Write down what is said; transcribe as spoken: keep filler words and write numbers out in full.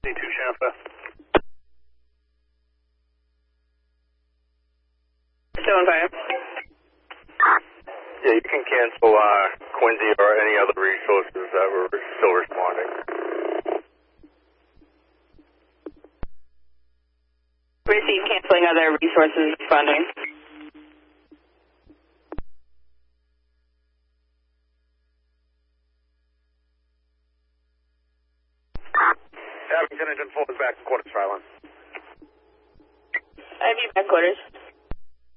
D two Shasta. Still on fire. Yeah, you can cancel uh, Quincy or any other resources that were still responding. Receive canceling other resources responding. Abington, engine four is back to quarters, Rylan. I have you back quarters.